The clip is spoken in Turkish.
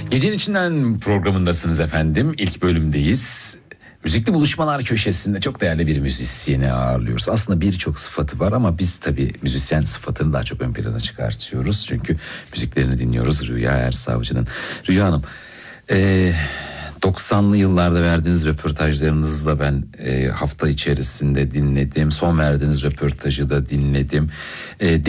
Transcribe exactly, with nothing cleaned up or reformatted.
Gecenin içinden programındasınız efendim. İlk bölümdeyiz. Müzikli buluşmalar köşesinde çok değerli bir müzisyeni ağırlıyoruz. Aslında birçok sıfatı var ama biz tabii müzisyen sıfatını daha çok ön plana çıkartıyoruz. Çünkü müziklerini dinliyoruz Rüya Ersavcı'nın. Rüya Hanım, e, doksanlı yıllarda verdiğiniz röportajlarınızı da ben e, hafta içerisinde dinledim. Son verdiğiniz röportajı da dinledim. E,